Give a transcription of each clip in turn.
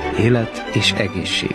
Élet és egészség.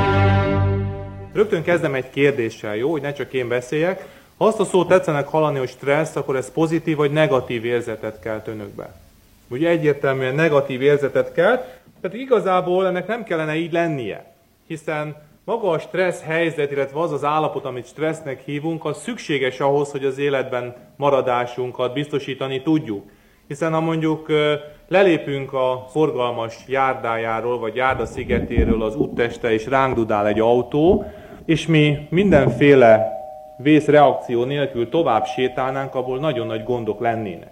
Rögtön kezdem egy kérdéssel, jó? Hogy ne csak én beszéljek. Ha azt a szót tetszenek hallani, hogy stressz, akkor ez pozitív vagy negatív érzetet kelt önökbe. Ugye egyértelműen negatív érzetet kelt, tehát igazából ennek nem kellene így lennie. Hiszen maga a stressz helyzet, illetve az az állapot, amit stressznek hívunk, az szükséges ahhoz, hogy az életben maradásunkat biztosítani tudjuk. Hiszen ha mondjuk lelépünk a forgalmas járdájáról, vagy járdaszigetéről az úttestre, és ránk dudál egy autó, és mi mindenféle vészreakció nélkül tovább sétálnánk, abból nagyon nagy gondok lennének.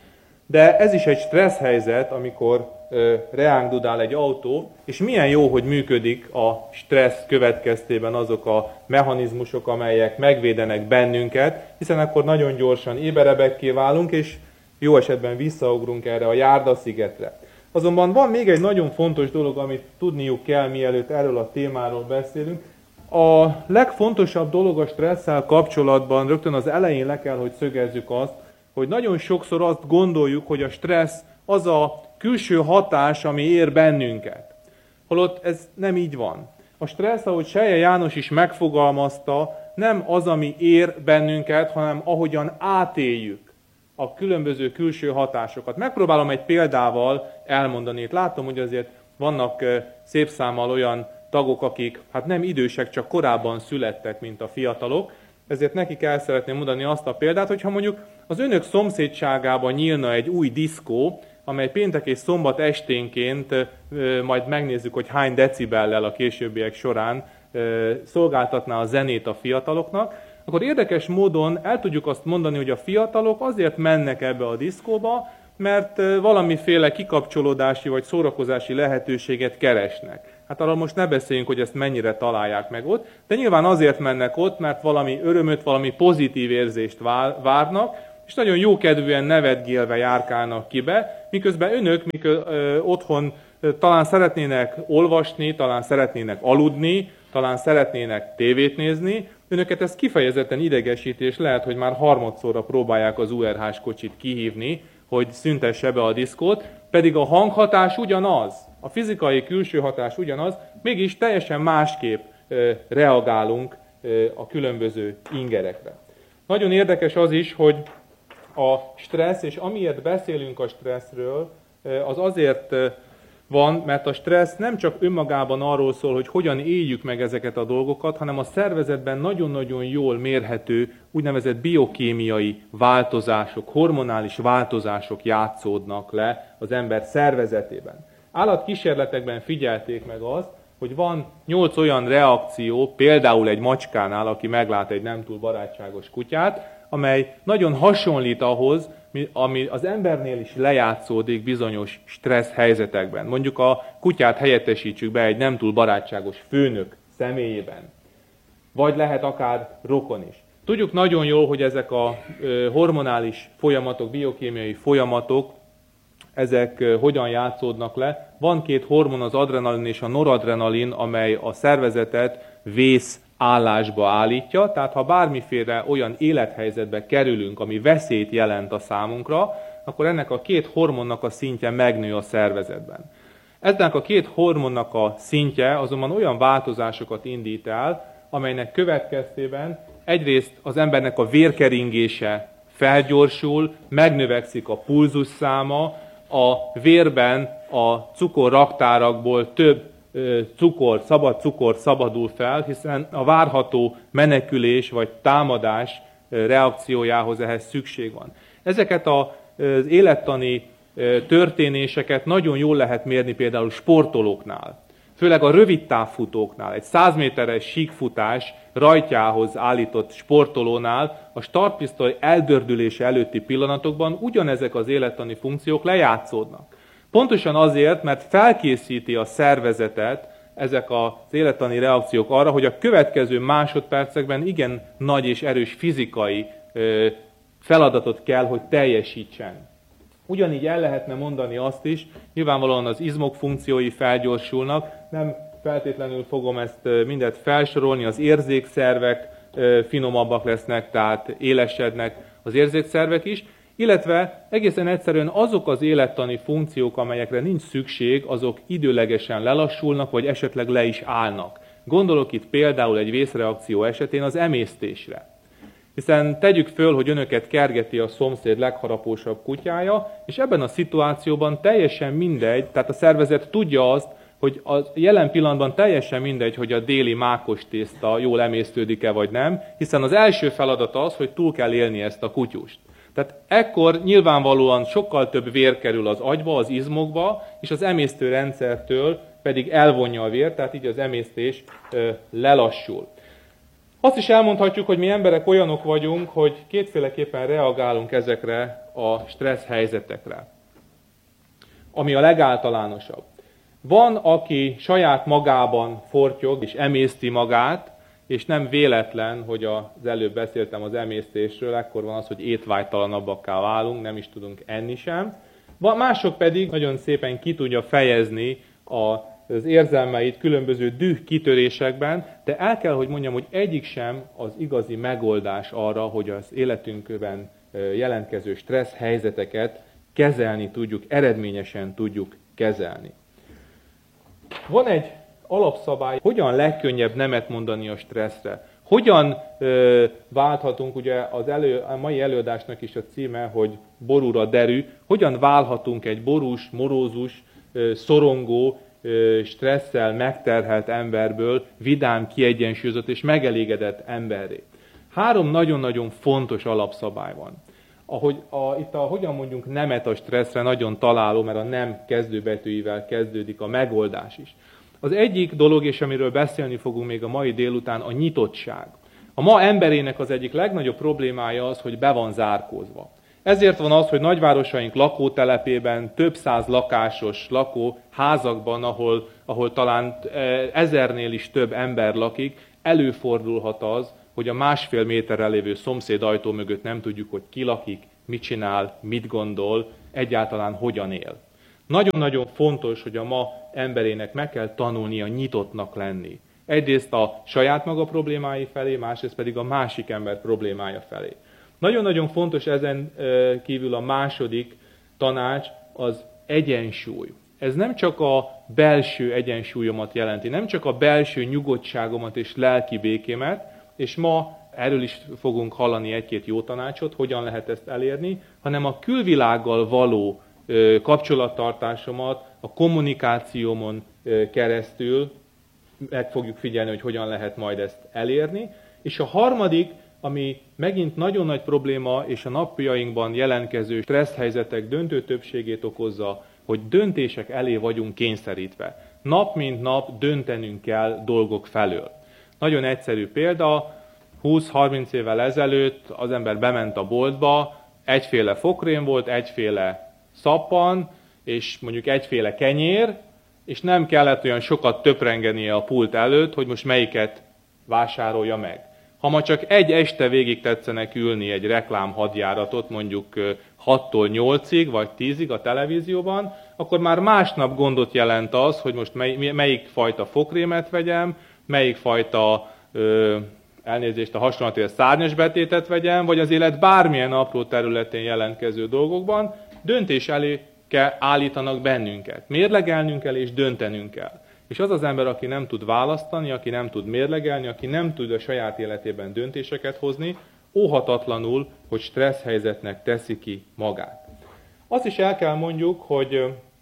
De ez is egy stressz helyzet, amikor ránk dudál egy autó, és milyen jó, hogy működik a stressz következtében azok a mechanizmusok, amelyek megvédenek bennünket, hiszen akkor nagyon gyorsan éberebekké válunk, és jó esetben visszaugrunk erre a járdaszigetre. Azonban van még egy nagyon fontos dolog, amit tudniuk kell, mielőtt erről a témáról beszélünk. A legfontosabb dolog a stresszel kapcsolatban, rögtön az elején le kell, hogy szögezzük azt, hogy nagyon sokszor azt gondoljuk, hogy a stressz az a külső hatás, ami ér bennünket. Holott ez nem így van. A stressz, ahogy Selye János is megfogalmazta, nem az, ami ér bennünket, hanem ahogyan átéljük a különböző külső hatásokat. Megpróbálom egy példával elmondani. Itt látom, hogy azért vannak szép számmal olyan tagok, akik nem idősek, csak korábban születtek, mint a fiatalok. Ezért nekik el szeretném mondani azt a példát, hogyha mondjuk az önök szomszédságában nyílna egy új diszkó, amely péntek és szombat esténként, majd megnézzük, hogy hány decibellel a későbbiek során szolgáltatná a zenét a fiataloknak, akkor érdekes módon el tudjuk azt mondani, hogy a fiatalok azért mennek ebbe a diszkóba, mert valamiféle kikapcsolódási vagy szórakozási lehetőséget keresnek. Hát arról most ne beszéljünk, hogy ezt mennyire találják meg ott, de nyilván azért mennek ott, mert valami örömöt, valami pozitív érzést várnak, és nagyon jókedvűen nevetgélve járkálnak ki be, miközben önök otthon talán szeretnének olvasni, talán szeretnének aludni, talán szeretnének tévét nézni, önöket ez kifejezetten idegesíti, és lehet, hogy már harmadszorra próbálják az URH-s kocsit kihívni, hogy szüntesse be a diszkót, pedig a hanghatás ugyanaz, a fizikai külső hatás ugyanaz, mégis teljesen másképp reagálunk a különböző ingerekre. Nagyon érdekes az is, hogy a stressz, és amiért beszélünk a stresszről, az azért van, mert a stressz nem csak önmagában arról szól, hogy hogyan éljük meg ezeket a dolgokat, hanem a szervezetben nagyon-nagyon jól mérhető úgynevezett biokémiai változások, hormonális változások játszódnak le az ember szervezetében. Állatkísérletekben figyelték meg azt, hogy van 8 olyan reakció, például egy macskánál, aki meglát egy nem túl barátságos kutyát, amely nagyon hasonlít ahhoz, ami az embernél is lejátszódik bizonyos stressz helyzetekben. Mondjuk a kutyát helyettesítsük be egy nem túl barátságos főnök személyében. Vagy lehet akár rokon is. Tudjuk nagyon jól, hogy ezek a hormonális folyamatok, biokémiai folyamatok, ezek hogyan játszódnak le. Van 2 hormon, az adrenalin és a noradrenalin, amely a szervezetet vész állásba állítja, tehát ha bármiféle olyan élethelyzetbe kerülünk, ami veszélyt jelent a számunkra, akkor ennek a 2 hormonnak a szintje megnő a szervezetben. Ennek a 2 hormonnak a szintje azonban olyan változásokat indít el, amelynek következtében egyrészt az embernek a vérkeringése felgyorsul, megnövekszik a pulzus száma, a vérben a cukorraktárakból több szabad cukor szabadul fel, hiszen a várható menekülés vagy támadás reakciójához ehhez szükség van. Ezeket az élettani történéseket nagyon jól lehet mérni például sportolóknál. Főleg a rövidtávfutóknál, egy 100 méteres síkfutás rajtjához állított sportolónál a startpisztoly eldördülése előtti pillanatokban ugyanezek az élettani funkciók lejátszódnak. Pontosan azért, mert felkészíti a szervezetet ezek az élettani reakciók arra, hogy a következő másodpercekben igen nagy és erős fizikai feladatot kell, hogy teljesítsen. Ugyanígy el lehetne mondani azt is, nyilvánvalóan az izmok funkciói felgyorsulnak, nem feltétlenül fogom ezt mindet felsorolni, az érzékszervek finomabbak lesznek, tehát élesednek az érzékszervek is, Illetve egészen egyszerűen azok az élettani funkciók, amelyekre nincs szükség, azok időlegesen lelassulnak, vagy esetleg le is állnak. Gondolok itt például egy vészreakció esetén az emésztésre. Hiszen tegyük föl, hogy önöket kergeti a szomszéd legharapósabb kutyája, és ebben a szituációban teljesen mindegy, tehát a szervezet tudja azt, hogy a jelen pillanatban teljesen mindegy, hogy a déli mákos tészta jól emésztődik-e vagy nem, hiszen az első feladat az, hogy túl kell élni ezt a kutyust. Tehát ekkor nyilvánvalóan sokkal több vér kerül az agyba, az izmokba, és az emésztőrendszertől pedig elvonja a vér, tehát így az emésztés lelassul. Azt is elmondhatjuk, hogy mi emberek olyanok vagyunk, hogy kétféleképpen reagálunk ezekre a stressz helyzetekre, ami a legáltalánosabb. Van, aki saját magában fortyog és emészti magát, és nem véletlen, hogy az előbb beszéltem az emésztésről, ekkor van az, hogy étvágytalanabbakká válunk, nem is tudunk enni sem. Mások pedig nagyon szépen ki tudja fejezni az érzelmeit különböző düh kitörésekben, de el kell, hogy mondjam, hogy egyik sem az igazi megoldás arra, hogy az életünkben jelentkező stressz helyzeteket kezelni tudjuk, eredményesen tudjuk kezelni. Van egy alapszabály, hogyan legkönnyebb nemet mondani a stresszre. Hogyan válthatunk, ugye a mai előadásnak is a címe, hogy borúra derű, hogyan válhatunk egy borús, morózus, szorongó, stresszel megterhelt emberből vidám, kiegyensúlyozott és megelégedett emberré. 3 nagyon-nagyon fontos alapszabály van. Itt a hogyan mondjunk nemet a stresszre nagyon találó, mert a nem kezdőbetűivel kezdődik a megoldás is. Az egyik dolog, és amiről beszélni fogunk még a mai délután, a nyitottság. A ma emberének az egyik legnagyobb problémája az, hogy be van zárkózva. Ezért van az, hogy nagyvárosaink lakótelepében több száz lakásos lakóházakban, ahol talán 1000-nél is több ember lakik, előfordulhat az, hogy a 1,5 méterrel lévő szomszéd ajtó mögött nem tudjuk, hogy ki lakik, mit csinál, mit gondol, egyáltalán hogyan él. Nagyon-nagyon fontos, hogy a ma emberének meg kell tanulnia nyitottnak lenni. Egyrészt a saját maga problémái felé, másrészt pedig a másik ember problémája felé. Nagyon-nagyon fontos ezen kívül a második tanács az egyensúly. Ez nem csak a belső egyensúlyomat jelenti, nem csak a belső nyugodtságomat és lelki békémet, és ma erről is fogunk hallani egy-két jó tanácsot, hogyan lehet ezt elérni, hanem a külvilággal való kapcsolattartásomat a kommunikációmon keresztül meg fogjuk figyelni, hogy hogyan lehet majd ezt elérni. És a harmadik, ami megint nagyon nagy probléma, és a napjainkban jelentkező stresszhelyzetek döntő többségét okozza, hogy döntések elé vagyunk kényszerítve. Nap mint nap döntenünk kell dolgok felől. Nagyon egyszerű példa, 20-30 évvel ezelőtt az ember bement a boltba, egyféle fokrém volt, egyféle szappan, és mondjuk egyféle kenyér, és nem kellett olyan sokat töprengenie a pult előtt, hogy most melyiket vásárolja meg. Ha ma csak egy este végig tetszenek ülni egy reklám hadjáratot, mondjuk 6-tól 8-ig, vagy 10-ig a televízióban, akkor már másnap gondot jelent az, hogy most melyik fajta fokrémet vegyem, melyik fajta, elnézést a hasonlatért, szárnyas betétet vegyem, vagy az élet bármilyen apró területén jelentkező dolgokban, döntés elé állítanak bennünket. Mérlegelnünk kell és döntenünk kell. És az az ember, aki nem tud választani, aki nem tud mérlegelni, aki nem tud a saját életében döntéseket hozni, óhatatlanul, hogy stressz helyzetnek teszi ki magát. Azt is el kell mondjuk, hogy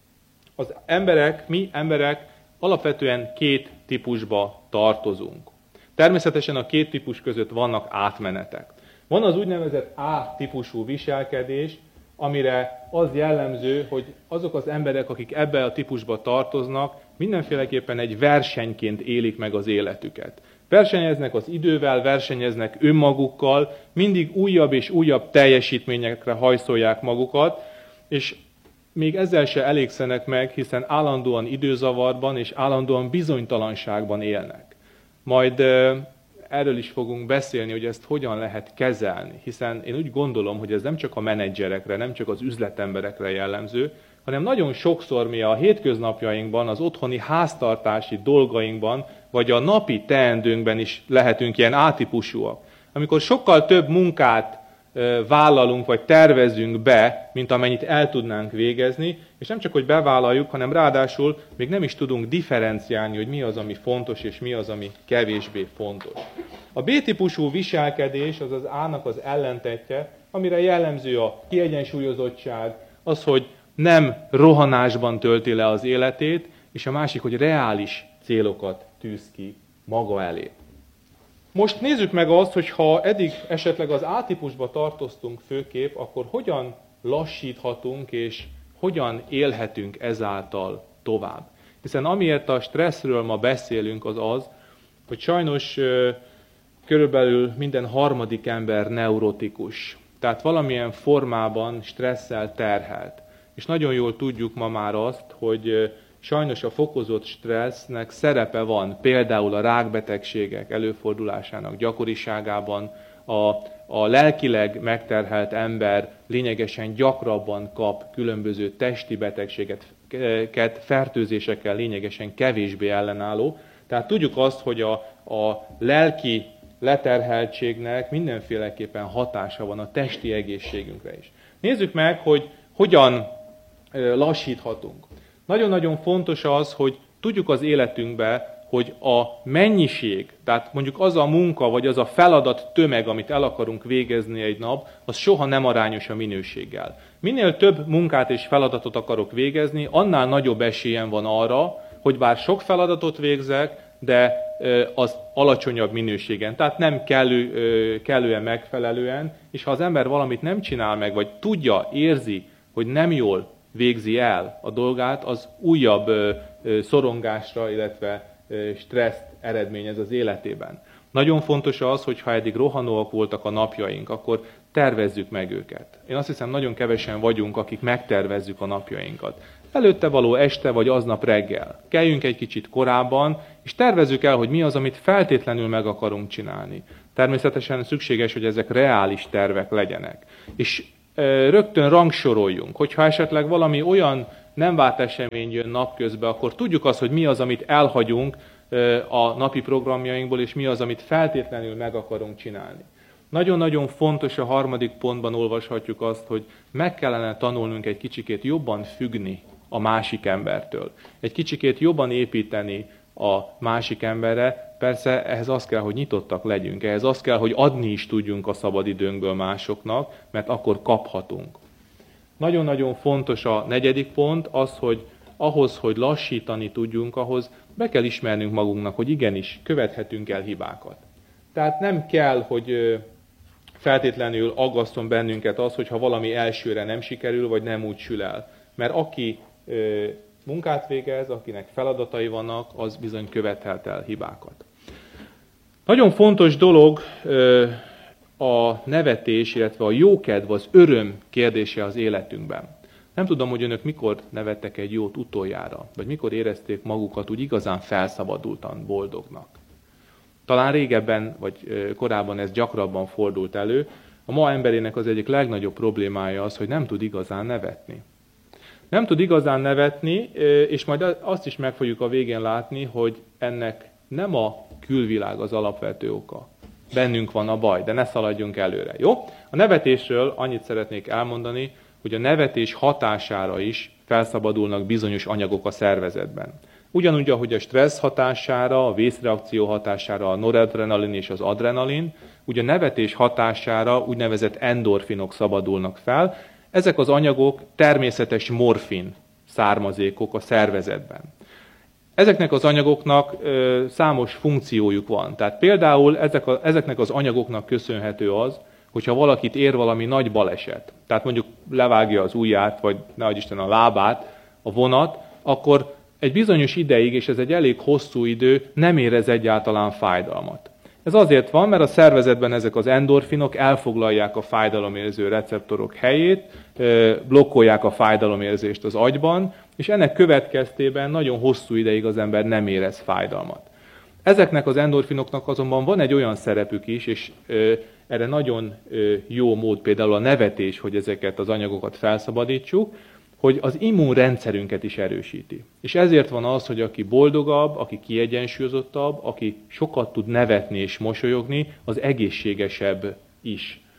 mi emberek alapvetően 2 típusba tartozunk. Természetesen a 2 típus között vannak átmenetek. Van az úgynevezett A-típusú viselkedés, amire az jellemző, hogy azok az emberek, akik ebbe a típusba tartoznak, mindenféleképpen egy versenyként élik meg az életüket. Versenyeznek az idővel, versenyeznek önmagukkal, mindig újabb és újabb teljesítményekre hajszolják magukat, és még ezzel se elégszenek meg, hiszen állandóan időzavarban és állandóan bizonytalanságban élnek. Majd erről is fogunk beszélni, hogy ezt hogyan lehet kezelni, hiszen én úgy gondolom, hogy ez nem csak a menedzserekre, nem csak az üzletemberekre jellemző, hanem nagyon sokszor mi a hétköznapjainkban, az otthoni háztartási dolgainkban, vagy a napi teendőnkben is lehetünk ilyen A-típusúak. Amikor sokkal több munkát vállalunk, vagy tervezünk be, mint amennyit el tudnánk végezni, és nem csak, hogy bevállaljuk, hanem ráadásul még nem is tudunk differenciálni, hogy mi az, ami fontos, és mi az, ami kevésbé fontos. A B-típusú viselkedés az az A-nak az ellentetje, amire jellemző a kiegyensúlyozottság, az, hogy nem rohanásban tölti le az életét, és a másik, hogy reális célokat tűz ki maga elé. Most nézzük meg azt, hogy ha eddig esetleg az A-típusba tartoztunk főképp, akkor hogyan lassíthatunk, és hogyan élhetünk ezáltal tovább. Hiszen amiért a stresszről ma beszélünk, az az, hogy sajnos körülbelül minden harmadik ember neurotikus. Tehát valamilyen formában stresszel terhelt. És nagyon jól tudjuk ma már azt, hogy sajnos a fokozott stressznek szerepe van például a rákbetegségek előfordulásának gyakoriságában, a lelkileg megterhelt ember lényegesen gyakrabban kap különböző testi betegségeket, fertőzésekkel lényegesen kevésbé ellenálló. Tehát tudjuk azt, hogy a lelki leterheltségnek mindenféleképpen hatása van a testi egészségünkre is. Nézzük meg, hogy hogyan lassíthatunk. Nagyon-nagyon fontos az, hogy tudjuk az életünkben, hogy a mennyiség, tehát mondjuk az a munka, vagy az a feladat tömeg, amit el akarunk végezni egy nap, az soha nem arányos a minőséggel. Minél több munkát és feladatot akarok végezni, annál nagyobb esélyem van arra, hogy bár sok feladatot végzek, de az alacsonyabb minőségen, tehát nem kellően megfelelően, és ha az ember valamit nem csinál meg, vagy tudja, érzi, hogy nem jól végzi el a dolgát, az újabb szorongásra, illetve stresszt eredményez az életében. Nagyon fontos az, hogy ha eddig rohanóak voltak a napjaink, akkor tervezzük meg őket. Én azt hiszem, nagyon kevesen vagyunk, akik megtervezzük a napjainkat. Előtte való este vagy aznap reggel. Keljünk egy kicsit korábban, és tervezzük el, hogy mi az, amit feltétlenül meg akarunk csinálni. Természetesen szükséges, hogy ezek reális tervek legyenek. És rögtön rangsoroljunk, hogyha esetleg valami olyan nem várt esemény jön napközben, akkor tudjuk azt, hogy mi az, amit elhagyunk a napi programjainkból, és mi az, amit feltétlenül meg akarunk csinálni. Nagyon-nagyon fontos, a harmadik pontban olvashatjuk azt, hogy meg kellene tanulnunk egy kicsikét jobban függni a másik embertől. Egy kicsikét jobban építeni a másik emberre. Persze ehhez az kell, hogy nyitottak legyünk, ehhez az kell, hogy adni is tudjunk a szabadidőnkből másoknak, mert akkor kaphatunk. Nagyon-nagyon fontos a negyedik pont az, hogy ahhoz, hogy lassítani tudjunk, ahhoz be kell ismernünk magunknak, hogy igenis, követhetünk el hibákat. Tehát nem kell, hogy feltétlenül aggaszton bennünket az, hogyha valami elsőre nem sikerül, vagy nem úgy sül el. Mert aki munkát végez, akinek feladatai vannak, az bizony követhet el hibákat. Nagyon fontos dolog a nevetés, illetve a jókedv, az öröm kérdése az életünkben. Nem tudom, hogy önök mikor nevettek egy jót utoljára, vagy mikor érezték magukat úgy igazán felszabadultan boldognak. Talán régebben, vagy korábban ez gyakrabban fordult elő. A ma emberének az egyik legnagyobb problémája az, hogy nem tud igazán nevetni. Nem tud igazán nevetni, és majd azt is meg fogjuk a végén látni, hogy ennek nem a külvilág az alapvető oka. Bennünk van a baj, de ne szaladjunk előre, jó? A nevetésről annyit szeretnék elmondani, hogy a nevetés hatására is felszabadulnak bizonyos anyagok a szervezetben. Ugyanúgy, ahogy a stressz hatására, a vészreakció hatására a noradrenalin és az adrenalin, ugye a nevetés hatására úgynevezett endorfinok szabadulnak fel. Ezek az anyagok természetes morfin származékok a szervezetben. Ezeknek az anyagoknak számos funkciójuk van. Tehát például ezeknek az anyagoknak köszönhető az, hogyha valakit ér valami nagy baleset, tehát mondjuk levágja az ujját, vagy nehogy Isten a lábát a vonat, akkor egy bizonyos ideig, és ez egy elég hosszú idő, nem érez egyáltalán fájdalmat. Ez azért van, mert a szervezetben ezek az endorfinok elfoglalják a fájdalomérző receptorok helyét, blokkolják a fájdalomérzést az agyban, és ennek következtében nagyon hosszú ideig az ember nem érez fájdalmat. Ezeknek az endorfinoknak azonban van egy olyan szerepük is, és erre nagyon jó mód például a nevetés, hogy ezeket az anyagokat felszabadítsuk, hogy az immunrendszerünket is erősíti. És ezért van az, hogy aki boldogabb, aki kiegyensúlyozottabb, aki sokat tud nevetni és mosolyogni, az egészségesebb is.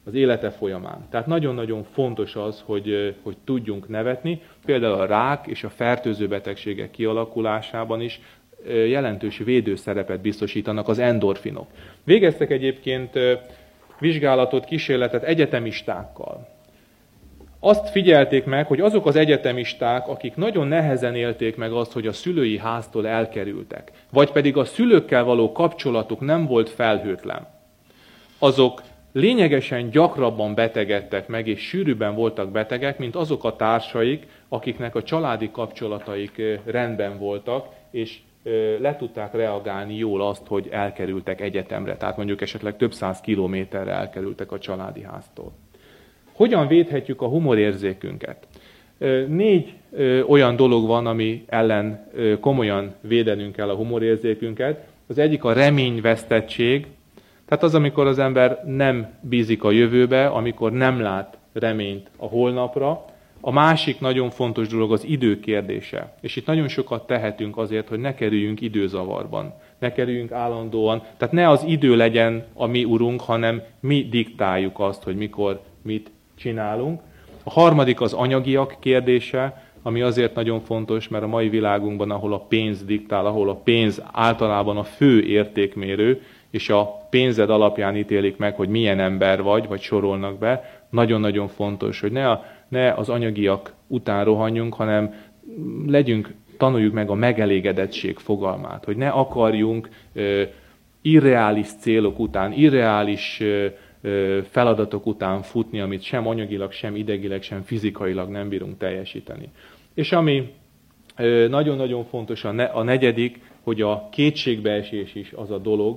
az élete folyamán. Tehát nagyon-nagyon fontos az, hogy tudjunk nevetni. Például a rák és a fertőző betegségek kialakulásában is jelentős védőszerepet biztosítanak az endorfinok. Végeztek egyébként vizsgálatot, kísérletet egyetemistákkal. Azt figyelték meg, hogy azok az egyetemisták, akik nagyon nehezen élték meg azt, hogy a szülői háztól elkerültek, vagy pedig a szülőkkel való kapcsolatuk nem volt felhőtlen, azok lényegesen gyakrabban betegedtek meg, és sűrűbben voltak betegek, mint azok a társaik, akiknek a családi kapcsolataik rendben voltak, és le tudták reagálni jól azt, hogy elkerültek egyetemre, tehát mondjuk esetleg több 100 kilométerre elkerültek a családi háztól. Hogyan védhetjük a humorérzékünket? 4 olyan dolog van, ami ellen komolyan védenünk kell a humorérzékünket. Az egyik a reményvesztettség, tehát az, amikor az ember nem bízik a jövőbe, amikor nem lát reményt a holnapra. A másik nagyon fontos dolog az idő kérdése. És itt nagyon sokat tehetünk azért, hogy ne kerüljünk időzavarban. Ne kerüljünk állandóan. Tehát ne az idő legyen a mi urunk, hanem mi diktáljuk azt, hogy mikor mit csinálunk. A harmadik az anyagiak kérdése, ami azért nagyon fontos, mert a mai világunkban, ahol a pénz diktál, ahol a pénz általában a fő értékmérő, és a pénzed alapján ítélik meg, hogy milyen ember vagy sorolnak be, nagyon-nagyon fontos, hogy ne az anyagiak után rohanjunk, hanem tanuljuk meg a megelégedettség fogalmát, hogy ne akarjunk irreális célok után, irreális feladatok után futni, amit sem anyagilag, sem idegileg, sem fizikailag nem bírunk teljesíteni. És ami nagyon-nagyon fontos, a negyedik, hogy a kétségbeesés is az a dolog,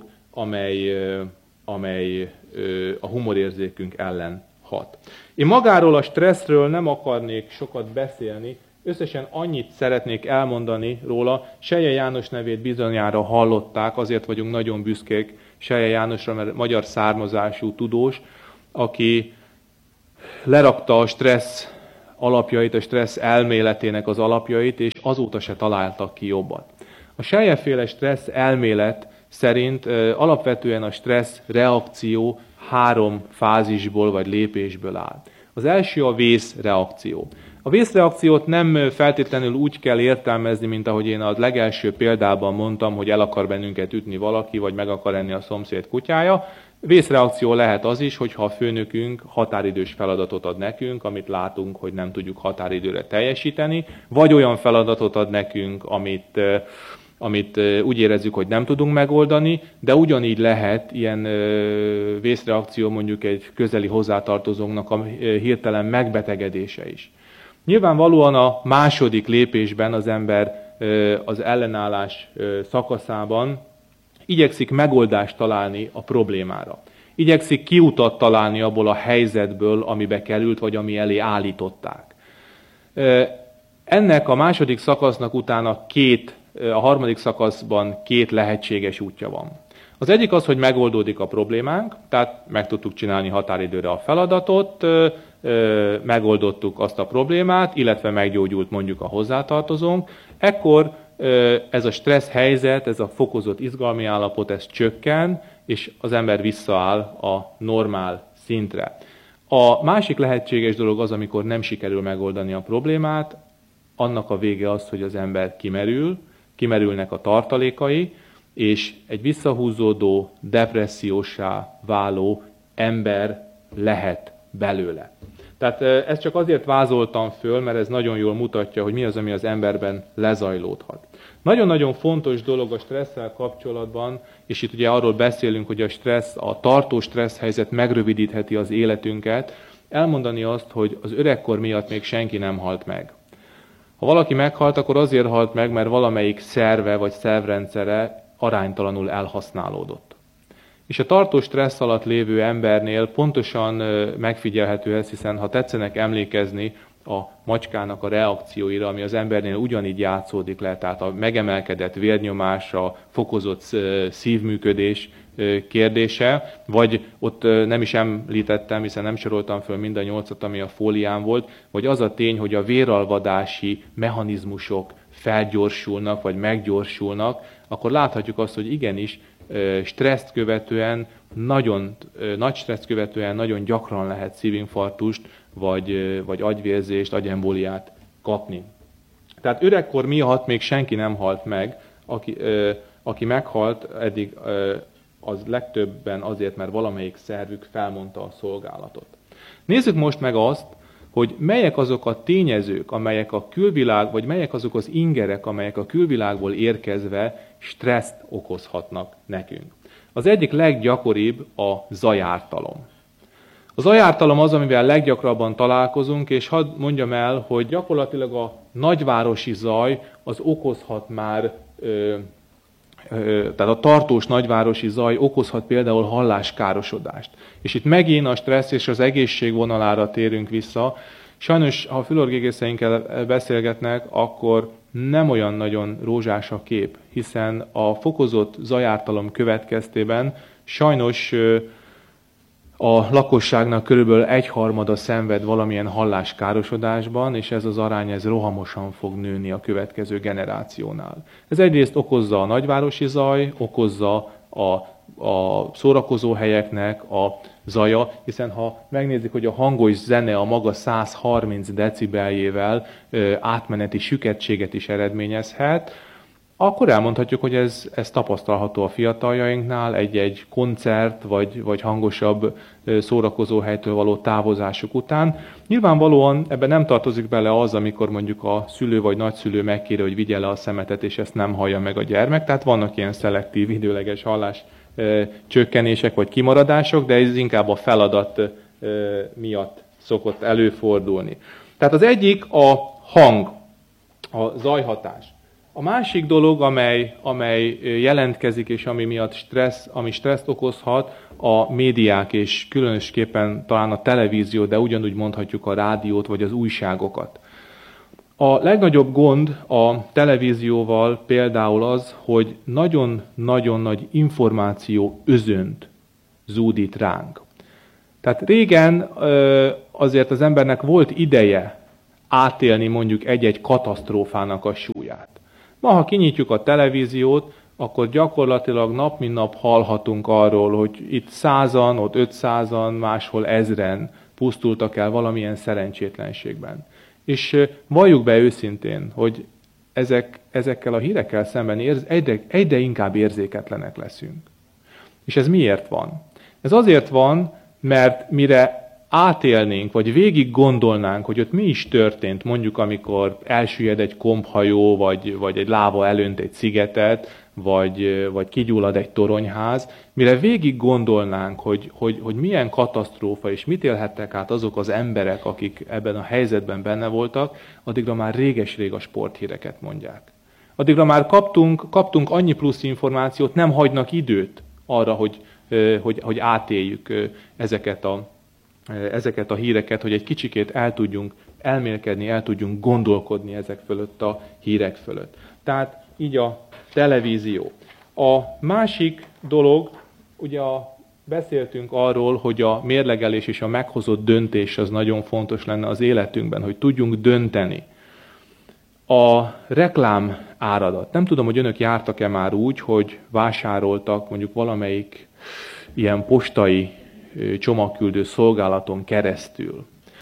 amely a humorérzékünk ellen hat. Én magáról a stresszről nem akarnék sokat beszélni, összesen annyit szeretnék elmondani róla. Selye János nevét bizonyára hallották, azért vagyunk nagyon büszkék Selye Jánosra, mert magyar származású tudós, aki lerakta a stressz alapjait, a stressz elméletének az alapjait, és azóta se találtak ki jobbat. A Selye-féle stressz elmélet szerint alapvetően a stressz reakció 3 fázisból vagy lépésből áll. Az első a vészreakció. A vészreakciót nem feltétlenül úgy kell értelmezni, mint ahogy én a legelső példában mondtam, hogy el akar bennünket ütni valaki, vagy meg akar enni a szomszéd kutyája. Vészreakció lehet az is, hogyha a főnökünk határidős feladatot ad nekünk, amit látunk, hogy nem tudjuk határidőre teljesíteni, vagy olyan feladatot ad nekünk, amit úgy érezzük, hogy nem tudunk megoldani, de ugyanígy lehet ilyen vészreakció mondjuk egy közeli hozzátartozónknak a hirtelen megbetegedése is. Nyilvánvalóan a második lépésben az ember az ellenállás szakaszában igyekszik megoldást találni a problémára. Igyekszik kiutat találni abból a helyzetből, amibe került, vagy ami elé állították. Ennek a második szakasznak utána a harmadik szakaszban 2 lehetséges útja van. Az egyik az, hogy megoldódik a problémánk, tehát meg tudtuk csinálni határidőre a feladatot, megoldottuk azt a problémát, illetve meggyógyult mondjuk a hozzátartozónk, ekkor ez a stressz helyzet, ez a fokozott izgalmi állapot, ez csökken, és az ember visszaáll a normál szintre. A másik lehetséges dolog az, amikor nem sikerül megoldani a problémát, annak a vége az, hogy az ember kimerülnek a tartalékai, és egy visszahúzódó, depressziósá váló ember lehet belőle. Tehát ezt csak azért vázoltam föl, mert ez nagyon jól mutatja, hogy mi az, ami az emberben lezajlódhat. Nagyon-nagyon fontos dolog a stresszel kapcsolatban, és itt ugye arról beszélünk, hogy a tartós stressz helyzet megrövidítheti az életünket, elmondani azt, hogy az öregkor miatt még senki nem halt meg. Ha valaki meghalt, akkor azért halt meg, mert valamelyik szerve vagy szervrendszere aránytalanul elhasználódott. És a tartós stressz alatt lévő embernél pontosan megfigyelhető ez, hiszen ha tetszenek emlékezni a macskának a reakcióira, ami az embernél ugyanígy játszódik le, tehát a megemelkedett vérnyomás, a fokozott szívműködés kérdése, vagy ott nem is említettem, hiszen nem soroltam föl mind a 8-at, ami a fólián volt, vagy az a tény, hogy a véralvadási mechanizmusok felgyorsulnak, vagy meggyorsulnak, akkor láthatjuk azt, hogy igenis stresszt követően, nagy stresszt követően nagyon gyakran lehet szívinfarktust, vagy agyvérzést, agyembóliát kapni. Tehát öregkor miatt még senki nem halt meg, aki meghalt eddig, az legtöbben azért, mert valamelyik szervük felmondta a szolgálatot. Nézzük most meg azt, hogy melyek azok a tényezők, amelyek a külvilág, vagy melyek azok az ingerek, amelyek a külvilágból érkezve stresszt okozhatnak nekünk. Az egyik leggyakoribb a zajártalom. A zajártalom az, amivel leggyakrabban találkozunk, és hadd mondjam el, hogy gyakorlatilag a nagyvárosi zaj az okozhat már, tehát a tartós nagyvárosi zaj okozhat például halláskárosodást. És itt megint a stressz és az egészség vonalára térünk vissza. Sajnos, ha a fülorgégészeinkkel beszélgetnek, akkor nem olyan nagyon rózsás a kép, hiszen a fokozott zajártalom következtében sajnos a lakosságnak körülbelül 1/3 szenved valamilyen halláskárosodásban, és ez az arány ez rohamosan fog nőni a következő generációnál. Ez egyrészt okozza a nagyvárosi zaj, okozza a szórakozóhelyeknek a zaja, hiszen ha megnézik, hogy a hangos zene a maga 130 decibeljével átmeneti süketséget is eredményezhet, akkor elmondhatjuk, hogy ez tapasztalható a fiataljainknál, egy koncert vagy hangosabb szórakozóhelytől való távozásuk után. Nyilvánvalóan ebben nem tartozik bele az, amikor mondjuk a szülő vagy nagyszülő megkéri, hogy vigye le a szemetet, és ezt nem hallja meg a gyermek. Tehát vannak ilyen szelektív, időleges hallás csökkenések vagy kimaradások, de ez inkább a feladat miatt szokott előfordulni. Tehát az egyik a hang, a zajhatás. A másik dolog, amely jelentkezik, és ami miatt stresszt okozhat, a médiák, és különösképpen talán a televízió, de ugyanúgy mondhatjuk a rádiót, vagy az újságokat. A legnagyobb gond a televízióval például az, hogy nagyon-nagyon nagy információ özönt zúdít ránk. Tehát régen azért az embernek volt ideje átélni mondjuk egy-egy katasztrófának a súlyát. Ma, ha kinyitjuk a televíziót, akkor gyakorlatilag nap mint nap hallhatunk arról, hogy itt 100-an, ott 500-an, máshol 1000-en pusztultak el valamilyen szerencsétlenségben. És valljuk be őszintén, hogy ezekkel a hírekkel szemben egyre inkább érzéketlenek leszünk. És ez miért van? Ez azért van, mert mire átélnénk, vagy végig gondolnánk, hogy ott mi is történt, mondjuk amikor elsüllyed egy komphajó, vagy egy láva elönt egy szigetet, vagy kigyullad egy toronyház, mire végig gondolnánk, hogy milyen katasztrófa, és mit élhettek át azok az emberek, akik ebben a helyzetben benne voltak, addigra már réges-rég a sporthíreket mondják. Addigra már kaptunk annyi plusz információt, nem hagynak időt arra, hogy átéljük ezeket a híreket, hogy egy kicsikét el tudjunk elmélkedni, el tudjunk gondolkodni ezek fölött a hírek fölött. Tehát így a televízió. A másik dolog, ugye beszéltünk arról, hogy a mérlegelés és a meghozott döntés az nagyon fontos lenne az életünkben, hogy tudjunk dönteni. A reklám áradat. Nem tudom, hogy önök jártak-e már úgy, hogy vásároltak mondjuk valamelyik ilyen postai csomagküldő szolgálaton keresztül.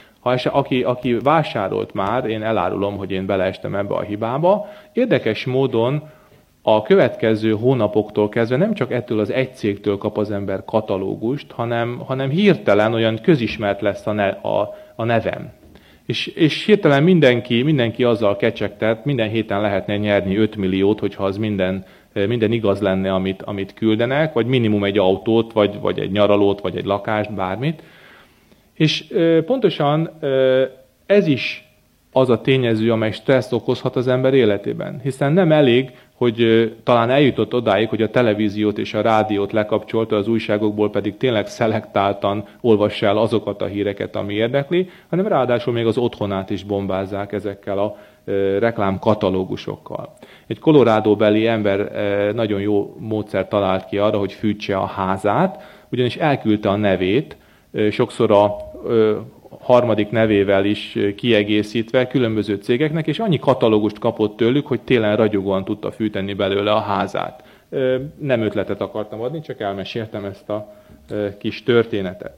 Aki vásárolt már, én elárulom, hogy én beleestem ebbe a hibába, érdekes módon a következő hónapoktól kezdve nem csak ettől az egy cégtől kap az ember katalógust, hanem hirtelen olyan közismert lesz a nevem. És hirtelen mindenki azzal kecsegtet, minden héten lehetne nyerni 5 milliót, hogyha az minden igaz lenne, amit küldenek, vagy minimum egy autót, vagy egy nyaralót, vagy egy lakást, bármit. És pontosan ez is az a tényező, amely stresszt okozhat az ember életében. Hiszen nem elég, hogy talán eljutott odáig, hogy a televíziót és a rádiót lekapcsolta, az újságokból pedig tényleg szelektáltan olvassa el azokat a híreket, ami érdekli, hanem ráadásul még az otthonát is bombázzák ezekkel a reklámkatalógusokkal. Egy Colorado-beli ember nagyon jó módszert talált ki arra, hogy fűtse a házát, ugyanis elküldte a nevét, sokszor a harmadik nevével is kiegészítve különböző cégeknek, és annyi katalógust kapott tőlük, hogy télen ragyogóan tudta fűteni belőle a házát. Nem ötletet akartam adni, csak elmeséltem ezt a kis történetet.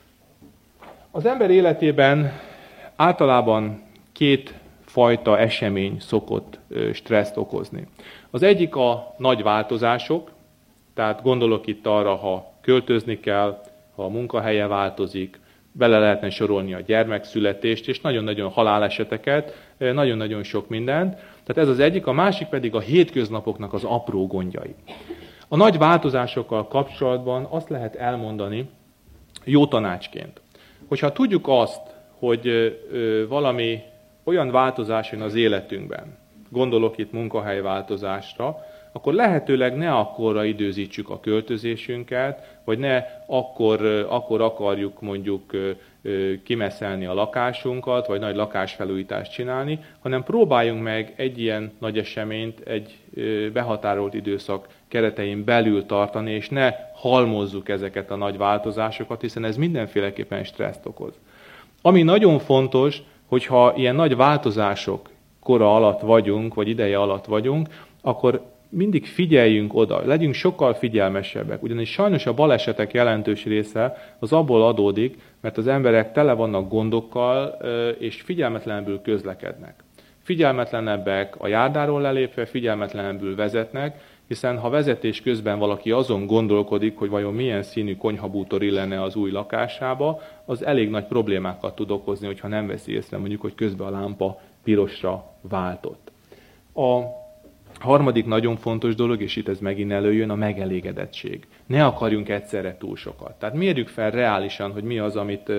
Az ember életében általában két fajta esemény szokott stresszt okozni. Az egyik a nagy változások, tehát gondolok itt arra, ha költözni kell, ha a munkahelye változik, bele lehetne sorolni a gyermekszületést, és nagyon-nagyon haláleseteket, nagyon-nagyon sok mindent. Tehát ez az egyik, a másik pedig a hétköznapoknak az apró gondjai. A nagy változásokkal kapcsolatban azt lehet elmondani jó tanácsként, hogyha tudjuk azt, hogy valami olyan változás jön az életünkben, gondolok itt munkahelyváltozásra, akkor lehetőleg ne akkorra időzítsük a költözésünket, vagy ne akkor akarjuk mondjuk kimeszelni a lakásunkat, vagy nagy lakásfelújítást csinálni, hanem próbáljunk meg egy ilyen nagy eseményt egy behatárolt időszak keretein belül tartani, és ne halmozzuk ezeket a nagy változásokat, hiszen ez mindenféleképpen stresszt okoz. Ami nagyon fontos, hogyha ilyen nagy változások kora alatt vagyunk, vagy ideje alatt vagyunk, akkor mindig figyeljünk oda, legyünk sokkal figyelmesebbek, ugyanis sajnos a balesetek jelentős része az abból adódik, mert az emberek tele vannak gondokkal, és figyelmetlenül közlekednek. Figyelmetlenebbek a járdáról lelépve, figyelmetlenül vezetnek, hiszen ha vezetés közben valaki azon gondolkodik, hogy vajon milyen színű konyhabútor illene az új lakásába, az elég nagy problémákat tud okozni, hogyha nem veszi észre mondjuk, hogy közben a lámpa pirosra váltott. A harmadik nagyon fontos dolog, és itt ez megint előjön, a megelégedettség. Ne akarjunk egyszerre túl sokat. Tehát mérjük fel reálisan, hogy mi az,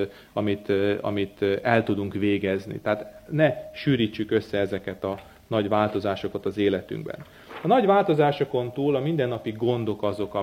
amit el tudunk végezni. Tehát ne sűrítsük össze ezeket a nagy változásokat az életünkben. A nagy változásokon túl a mindennapi gondok azok,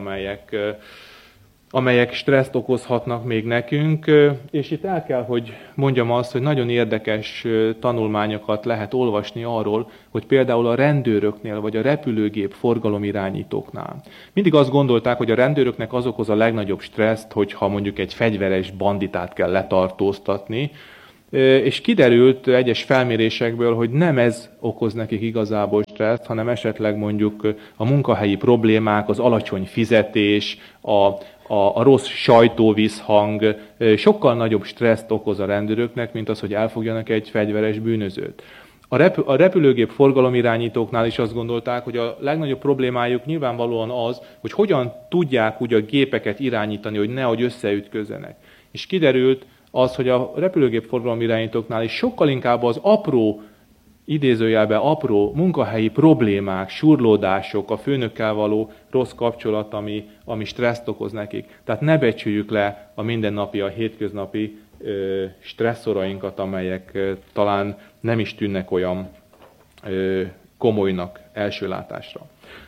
amelyek stresszt okozhatnak még nekünk, és itt el kell, hogy mondjam azt, hogy nagyon érdekes tanulmányokat lehet olvasni arról, hogy például a rendőröknél, vagy a repülőgép forgalomirányítóknál. Mindig azt gondolták, hogy a rendőröknek az okoz a legnagyobb stresszt, hogyha mondjuk egy fegyveres banditát kell letartóztatni, és kiderült egyes felmérésekből, hogy nem ez okoz nekik igazából stresszt, hanem esetleg mondjuk a munkahelyi problémák, az alacsony fizetés, a rossz sajtóvízhang sokkal nagyobb stresszt okoz a rendőröknek, mint az, hogy elfogjanak egy fegyveres bűnözőt. A repülőgép forgalomirányítóknál is azt gondolták, hogy a legnagyobb problémájuk nyilvánvalóan az, hogy hogyan tudják úgy a gépeket irányítani, hogy nehogy összeütközzenek. És kiderült az, hogy a repülőgép forgalomirányítóknál is sokkal inkább az apró, idézőjelben apró munkahelyi problémák, surlódások, a főnökkel való rossz kapcsolat, ami stresszt okoz nekik. Tehát ne becsüljük le a mindennapi, a hétköznapi stresszorainkat, amelyek talán nem is tűnnek olyan komolynak első látásra.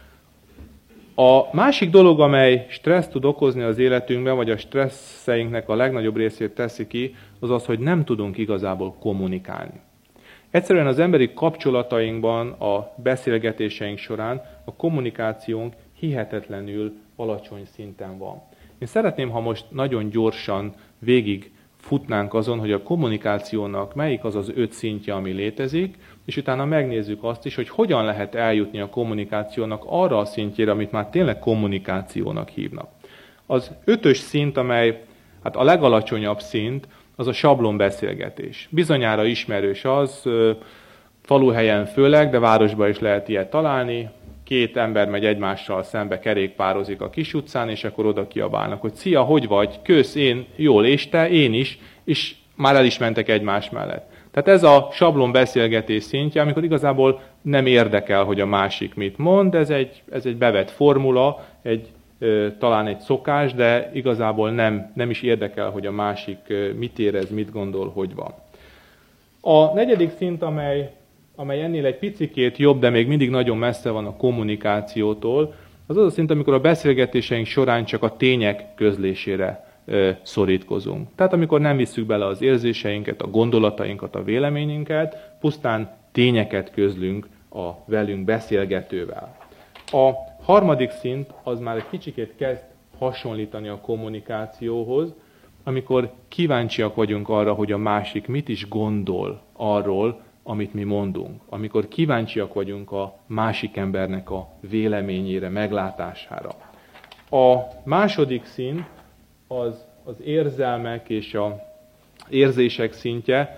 A másik dolog, amely stresszt tud okozni az életünkben, vagy a stresszeinknek a legnagyobb részét teszi ki, az az, hogy nem tudunk igazából kommunikálni. Egyszerűen az emberi kapcsolatainkban, a beszélgetéseink során a kommunikációnk hihetetlenül alacsony szinten van. Én szeretném, ha most nagyon gyorsan végig futnánk azon, hogy a kommunikációnak melyik az az 5 szintje, ami létezik, és utána megnézzük azt is, hogy hogyan lehet eljutni a kommunikációnak arra a szintjére, amit már tényleg kommunikációnak hívnak. Az 5-ös szint, amely hát a legalacsonyabb szint, az a sablonbeszélgetés. Bizonyára ismerős az, faluhelyen főleg, de városban is lehet ilyet találni. 2 ember megy egymással szembe, kerékpározik a kis utcán, és akkor oda kiabálnak, hogy szia, hogy vagy? Kösz, én jól, és te, én is, és már el is mentek egymás mellett. Tehát ez a sablon beszélgetés szintje, amikor igazából nem érdekel, hogy a másik mit mond, ez egy bevett formula, talán egy szokás, de igazából nem is érdekel, hogy a másik mit érez, mit gondol, hogy van. A 4. szint, amely ennél egy picikét jobb, de még mindig nagyon messze van a kommunikációtól, az a szint, amikor a beszélgetéseink során csak a tények közlésére szorítkozunk. Tehát amikor nem visszük bele az érzéseinket, a gondolatainkat, a véleményünket, pusztán tényeket közlünk a velünk beszélgetővel. A 3. szint az már egy kicsikét kezd hasonlítani a kommunikációhoz, amikor kíváncsiak vagyunk arra, hogy a másik mit is gondol arról, amit mi mondunk, amikor kíváncsiak vagyunk a másik embernek a véleményére, meglátására. A második szint az érzelmek és az érzések szintje,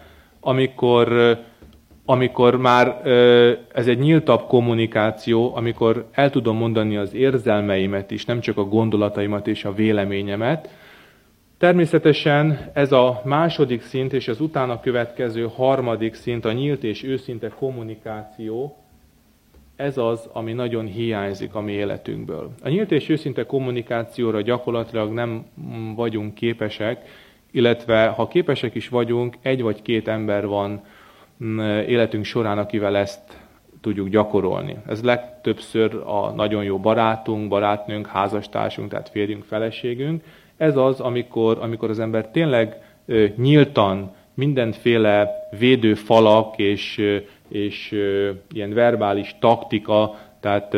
amikor már ez egy nyíltabb kommunikáció, amikor el tudom mondani az érzelmeimet is, nem csak a gondolataimat és a véleményemet. Természetesen ez a második szint és az utána következő harmadik szint, a nyílt és őszinte kommunikáció, ez az, ami nagyon hiányzik a mi életünkből. A nyílt és őszinte kommunikációra gyakorlatilag nem vagyunk képesek, illetve ha képesek is vagyunk, egy vagy két ember van életünk során, akivel ezt tudjuk gyakorolni. Ez legtöbbször a nagyon jó barátunk, barátnőnk, házastársunk, tehát férjünk, feleségünk. Ez az, amikor az ember tényleg nyíltan mindenféle védőfalak és ilyen verbális taktika, tehát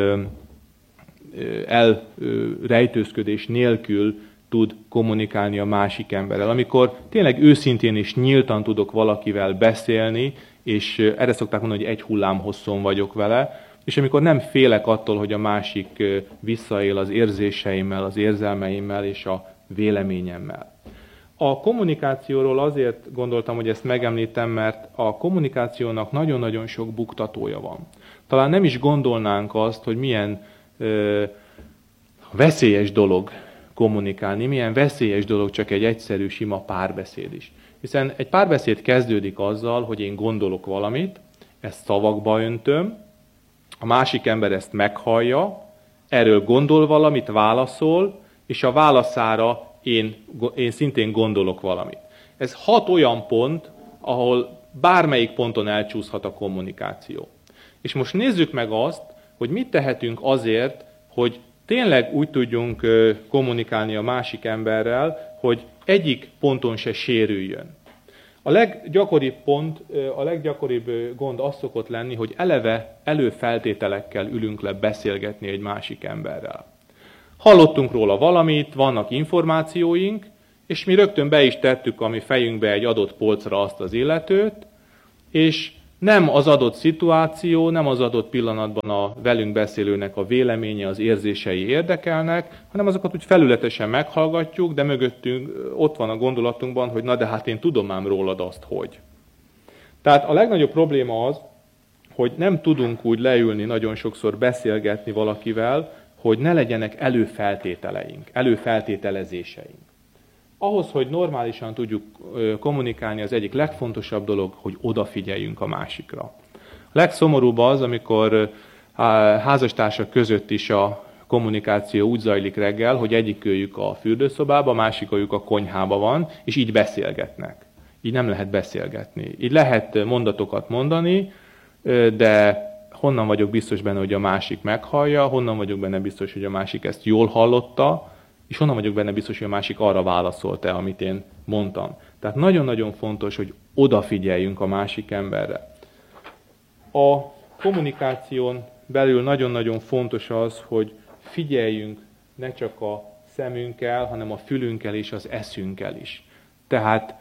elrejtőzködés nélkül tud kommunikálni a másik emberrel. Amikor tényleg őszintén és nyíltan tudok valakivel beszélni, és erre szokták mondani, hogy egy hullámhosszon vagyok vele, és amikor nem félek attól, hogy a másik visszaél az érzéseimmel, az érzelmeimmel és a véleményemmel. A kommunikációról azért gondoltam, hogy ezt megemlítem, mert a kommunikációnak nagyon-nagyon sok buktatója van. Talán nem is gondolnánk azt, hogy milyen veszélyes dolog kommunikálni, milyen veszélyes dolog csak egy egyszerű, sima párbeszéd is. Hiszen egy párbeszéd kezdődik azzal, hogy én gondolok valamit, ezt szavakba öntöm, a másik ember ezt meghallja, erről gondol valamit, válaszol, és a válaszára én szintén gondolok valamit. Ez 6 olyan pont, ahol bármelyik ponton elcsúszhat a kommunikáció. És most nézzük meg azt, hogy mit tehetünk azért, hogy tényleg úgy tudjunk kommunikálni a másik emberrel, hogy egyik ponton se sérüljön. A leggyakoribb gond az szokott lenni, hogy eleve előfeltételekkel ülünk le beszélgetni egy másik emberrel. Hallottunk róla valamit, vannak információink, és mi rögtön be is tettük a mi fejünkbe egy adott polcra azt az illetőt, és nem az adott szituáció, nem az adott pillanatban a velünk beszélőnek a véleménye, az érzései érdekelnek, hanem azokat úgy felületesen meghallgatjuk, de mögöttünk ott van a gondolatunkban, hogy na de hát én tudom ám rólad azt, hogy. Tehát a legnagyobb probléma az, hogy nem tudunk úgy leülni nagyon sokszor beszélgetni valakivel, hogy ne legyenek előfeltételeink, előfeltételezéseink. Ahhoz, hogy normálisan tudjuk kommunikálni, az egyik legfontosabb dolog, hogy odafigyeljünk a másikra. A legszomorúbb az, amikor házastársak között is a kommunikáció úgy zajlik reggel, hogy egyikőjük a fürdőszobában, a másikőjük a konyhában van, és így beszélgetnek. Így nem lehet beszélgetni. Így lehet mondatokat mondani, de honnan vagyok biztos benne, hogy a másik meghallja, honnan vagyok benne biztos, hogy a másik ezt jól hallotta, és honnan vagyok benne biztos, hogy a másik arra válaszolt-e, amit én mondtam. Tehát nagyon-nagyon fontos, hogy odafigyeljünk a másik emberre. A kommunikáción belül nagyon-nagyon fontos az, hogy figyeljünk ne csak a szemünkkel, hanem a fülünkkel és az eszünkkel is. Tehát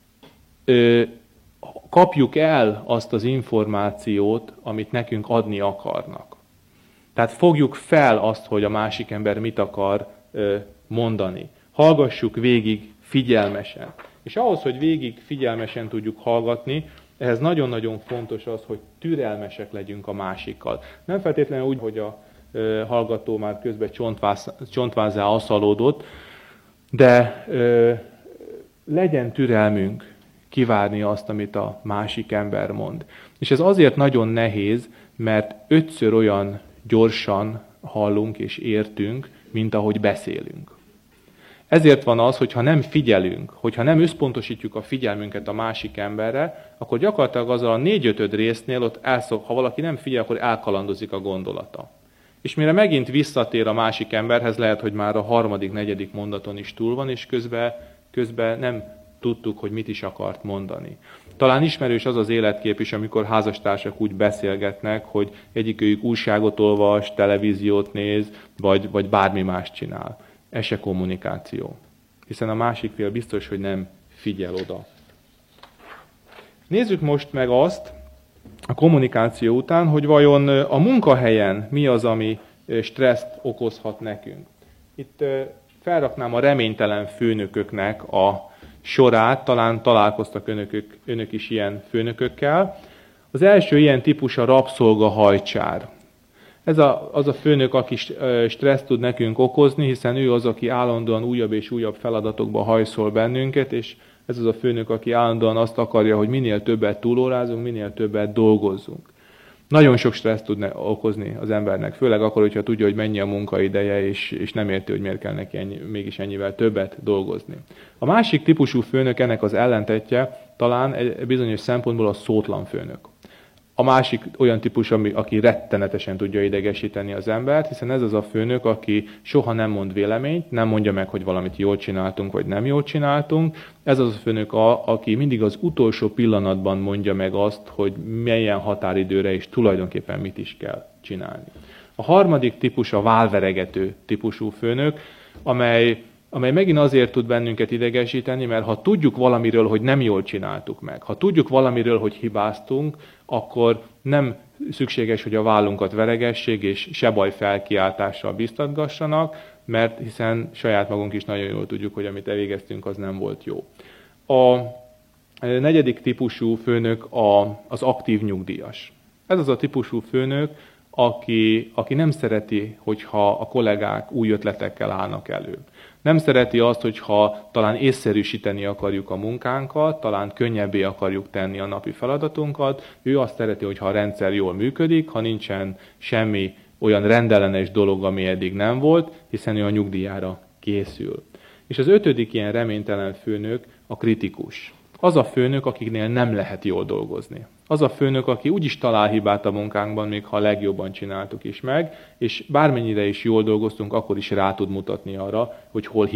kapjuk el azt az információt, amit nekünk adni akarnak. Tehát fogjuk fel azt, hogy a másik ember mit akar mondani. Hallgassuk végig figyelmesen. És ahhoz, hogy végig figyelmesen tudjuk hallgatni, ehhez nagyon-nagyon fontos az, hogy türelmesek legyünk a másikkal. Nem feltétlenül úgy, hogy a hallgató már közben csontvázzá aszalódott, de legyen türelmünk kivárni azt, amit a másik ember mond. És ez azért nagyon nehéz, mert 5-ször olyan gyorsan hallunk és értünk, mint ahogy beszélünk. Ezért van az, hogyha nem figyelünk, hogyha nem összpontosítjuk a figyelmünket a másik emberre, akkor gyakorlatilag azzal a 4/5 résznél ott ha valaki nem figyel, akkor elkalandozik a gondolata. És mire megint visszatér a másik emberhez, lehet, hogy már a 3.-4. mondaton is túl van, és közben nem tudtuk, hogy mit is akart mondani. Talán ismerős az az életkép is, amikor házastársak úgy beszélgetnek, hogy egyikőjük újságot olvas, televíziót néz, vagy bármi más csinál. Ez se kommunikáció. Hiszen a másik fél biztos, hogy nem figyel oda. Nézzük most meg azt, a kommunikáció után, hogy vajon a munkahelyen mi az, ami stresszt okozhat nekünk. Itt felraknám a reménytelen főnököknek a sorát, talán találkoztak önök is ilyen főnökökkel. Az első ilyen típus a rabszolgahajcsár. Ez az a főnök, aki stresszt tud nekünk okozni, hiszen ő az, aki állandóan újabb és újabb feladatokba hajszol bennünket, és ez az a főnök, aki állandóan azt akarja, hogy minél többet túlórázunk, minél többet dolgozzunk. Nagyon sok stresszt tud okozni az embernek, főleg akkor, hogyha tudja, hogy mennyi a munkaideje, és nem érti, hogy miért kell neki mégis ennyivel többet dolgozni. A másik típusú főnök, ennek az ellentetje talán egy bizonyos szempontból a szótlan főnök. A másik olyan típus, aki rettenetesen tudja idegesíteni az embert, hiszen ez az a főnök, aki soha nem mond véleményt, nem mondja meg, hogy valamit jól csináltunk, vagy nem jól csináltunk. Ez az a főnök, aki mindig az utolsó pillanatban mondja meg azt, hogy milyen határidőre és tulajdonképpen mit is kell csinálni. A harmadik típus a válveregető típusú főnök, amely megint azért tud bennünket idegesíteni, mert ha tudjuk valamiről, hogy nem jól csináltuk meg, ha tudjuk valamiről, hogy hibáztunk, akkor nem szükséges, hogy a vállunkat veregessék és se baj felkiáltással biztatgassanak, mert hiszen saját magunk is nagyon jól tudjuk, hogy amit elvégeztünk, az nem volt jó. A negyedik típusú főnök az aktív nyugdíjas. Ez az a típusú főnök, aki nem szereti, hogyha a kollégák új ötletekkel állnak elő. Nem szereti azt, hogyha talán észszerűsíteni akarjuk a munkánkat, talán könnyebbé akarjuk tenni a napi feladatunkat. Ő azt szereti, hogyha a rendszer jól működik, ha nincsen semmi olyan rendellenes dolog, ami eddig nem volt, hiszen ő a nyugdíjára készül. És az ötödik ilyen reménytelen főnök a kritikus. Az a főnök, akiknél nem lehet jól dolgozni. Az a főnök, aki úgyis talál hibát a munkánkban, még ha legjobban csináltuk is meg, és bármennyire is jól dolgoztunk, akkor is rá tud mutatni arra, hogy hol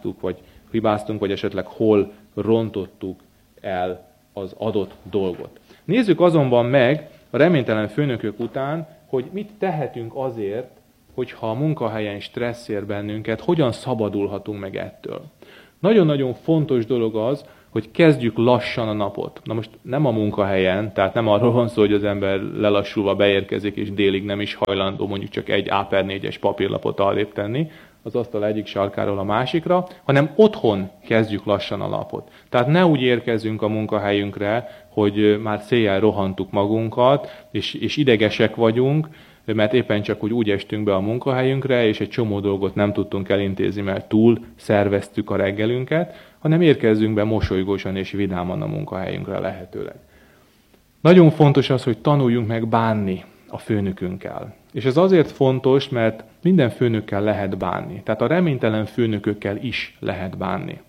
hibáztunk, vagy esetleg hol rontottuk el az adott dolgot. Nézzük azonban meg a reménytelen főnökök után, hogy mit tehetünk azért, hogyha a munkahelyen stressz ér bennünket, hogyan szabadulhatunk meg ettől. Nagyon-nagyon fontos dolog az, hogy kezdjük lassan a napot. Na most nem a munkahelyen, tehát nem arról van szó, hogy az ember lelassulva beérkezik, és délig nem is hajlandó mondjuk csak egy A4-es papírlapot arrébb tenni, az asztal egyik sarkáról a másikra, hanem otthon kezdjük lassan a napot. Tehát ne úgy érkezzünk a munkahelyünkre, hogy már széjjel rohantuk magunkat, és idegesek vagyunk, mert éppen csak úgy estünk be a munkahelyünkre, és egy csomó dolgot nem tudtunk elintézni, mert túl szerveztük a reggelünket, hanem érkezzünk be mosolygósan és vidáman a munkahelyünkre lehetőleg. Nagyon fontos az, hogy tanuljunk meg bánni a főnökünkkel. És ez azért fontos, mert minden főnökkel lehet bánni. Tehát a reménytelen főnökökkel is lehet bánni.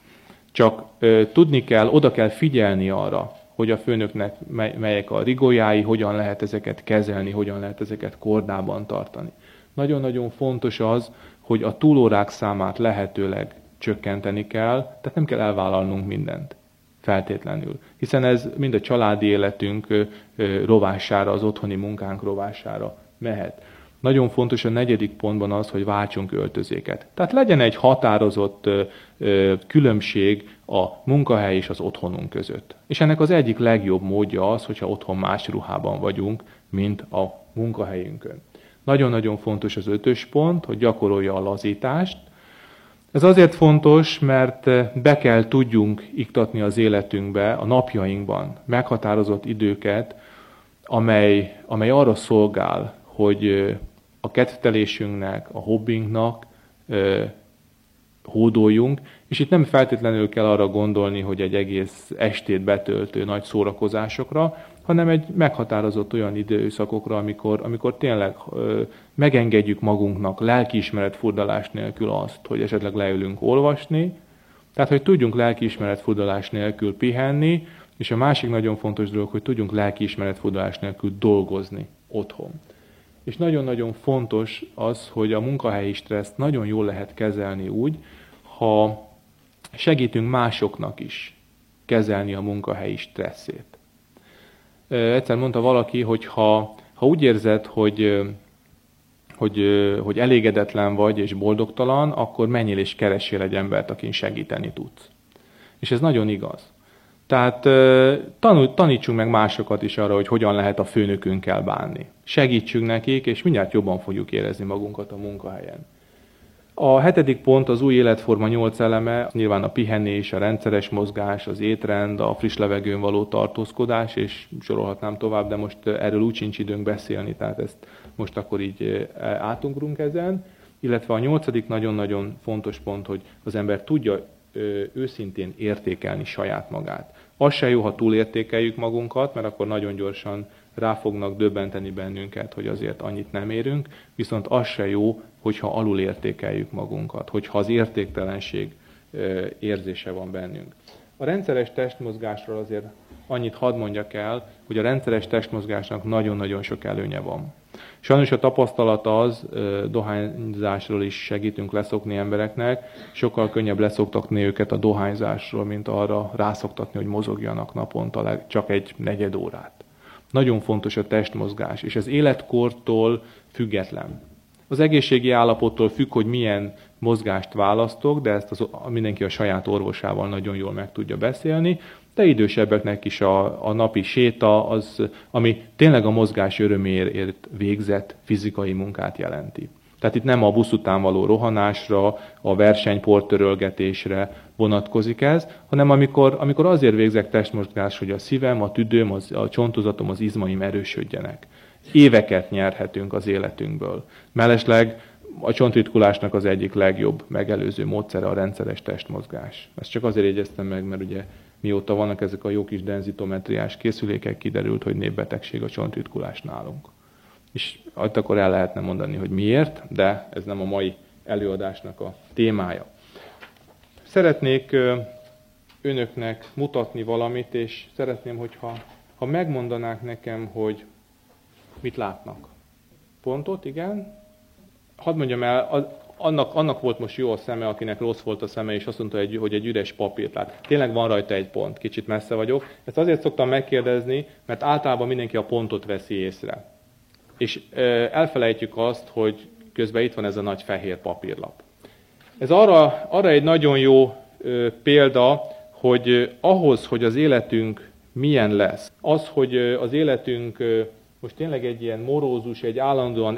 Csak tudni kell, oda kell figyelni arra, hogy a főnöknek melyek a rigójái, hogyan lehet ezeket kezelni, hogyan lehet ezeket kordában tartani. Nagyon-nagyon fontos az, hogy a túlórák számát lehetőleg csökkenteni kell, tehát nem kell elvállalnunk mindent. Feltétlenül. Hiszen ez mind a családi életünk rovására, az otthoni munkánk rovására mehet. Nagyon fontos a negyedik pontban az, hogy váltsunk öltözéket. Tehát legyen egy határozott különbség a munkahely és az otthonunk között. És ennek az egyik legjobb módja az, hogyha otthon más ruhában vagyunk, mint a munkahelyünkön. Nagyon-nagyon fontos az 5. pont, hogy gyakorolja a lazítást. Ez azért fontos, mert be kell tudjunk iktatni az életünkbe, a napjainkban meghatározott időket, amely arra szolgál, hogy a kedvtelésünknek, a hobbinknak hódoljunk, és itt nem feltétlenül kell arra gondolni, hogy egy egész estét betöltő nagy szórakozásokra, hanem egy meghatározott olyan időszakokra, amikor tényleg megengedjük magunknak lelkiismeret-furdalás nélkül azt, hogy esetleg leülünk olvasni, tehát hogy tudjunk lelkiismeret-furdalás nélkül pihenni, és a másik nagyon fontos dolog, hogy tudjunk lelkiismeret-furdalás nélkül dolgozni otthon. És nagyon-nagyon fontos az, hogy a munkahelyi stresszt nagyon jól lehet kezelni úgy, ha segítünk másoknak is kezelni a munkahelyi stresszét. Egyszer mondta valaki, hogy ha úgy érzed, hogy elégedetlen vagy és boldogtalan, akkor menjél és keressél egy embert, akin segíteni tudsz. És ez nagyon igaz. Tehát tanítsunk meg másokat is arra, hogy hogyan lehet a főnökünkkel bánni. Segítsünk nekik, és mindjárt jobban fogjuk érezni magunkat a munkahelyen. A 7. pont az új életforma 8 eleme, nyilván a pihenés, a rendszeres mozgás, az étrend, a friss levegőn való tartózkodás, és sorolhatnám tovább, de most erről úgy sincs időnk beszélni, tehát ezt most akkor így átungrunk ezen. Illetve a 8. nagyon-nagyon fontos pont, hogy az ember tudja őszintén értékelni saját magát. Az se jó, ha túlértékeljük magunkat, mert akkor nagyon gyorsan rá fognak döbbenteni bennünket, hogy azért annyit nem érünk, viszont az se jó, hogyha alulértékeljük magunkat, hogyha az értéktelenség érzése van bennünk. A rendszeres testmozgásról azért annyit hadd mondjak el, hogy a rendszeres testmozgásnak nagyon-nagyon sok előnye van. Sajnos a tapasztalat az, dohányzásról is segítünk leszokni embereknek, sokkal könnyebb leszoktatni őket a dohányzásról, mint arra rászoktatni, hogy mozogjanak naponta csak egy negyed órát. Nagyon fontos a testmozgás, és ez életkortól független. Az egészségi állapottól függ, hogy milyen mozgást választok, de ezt mindenki a saját orvosával nagyon jól meg tudja beszélni, de idősebbeknek is a napi séta az, ami tényleg a mozgás öröméért végzett fizikai munkát jelenti. Tehát itt nem a busz után való rohanásra, a versenyporttörölgetésre vonatkozik ez, hanem amikor azért végzek testmozgást, hogy a szívem, a tüdőm, a csontozatom, az izmaim erősödjenek. Éveket nyerhetünk az életünkből. Mellesleg a csontritkulásnak az egyik legjobb megelőző módszere a rendszeres testmozgás. Ezt csak azért jegyeztem meg, mert ugye mióta vannak ezek a jó kis denzitometriás készülékek, kiderült, hogy népbetegség a csontritkulás nálunk. És akkor el lehetne mondani, hogy miért, de ez nem a mai előadásnak a témája. Szeretnék önöknek mutatni valamit, és szeretném, hogyha megmondanák nekem, hogy mit látnak. Pontot, igen? Hadd mondjam el, annak volt most jó a szeme, akinek rossz volt a szeme, és azt mondta, hogy egy üres papírt lát. Tényleg van rajta egy pont, kicsit messze vagyok. Ezt azért szoktam megkérdezni, mert általában mindenki a pontot veszi észre. És elfelejtjük azt, hogy közben itt van ez a nagy fehér papírlap. Ez arra egy nagyon jó példa, hogy ahhoz, hogy az életünk milyen lesz, az, hogy az életünk most tényleg egy ilyen morózus, egy állandóan